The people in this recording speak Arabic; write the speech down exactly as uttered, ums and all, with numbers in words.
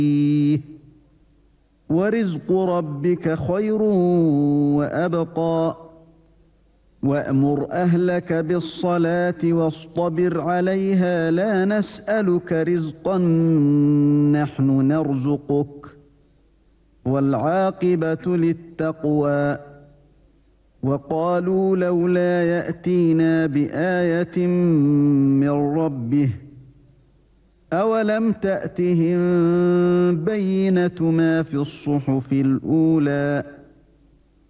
وَرِزْقُ رَبِّكَ خَيْرٌ وَأَبْقَى وَأْمُرْ أَهْلَكَ بِالصَّلَاةِ وَاصْطَبِرْ عَلَيْهَا لَا نَسْأَلُكَ رِزْقًا نَحْنُ نَرْزُقُكَ وَالْعَاقِبَةُ لِلتَّقْوَى وَقَالُوا لَوْلَا يَأْتِينَا بِآيَةٍ مِّن رَّبِّهِ أَوَلَمْ تَأْتِهِم بَيِّنَةُ مَا فِي الصُّحُفِ الْأُولَى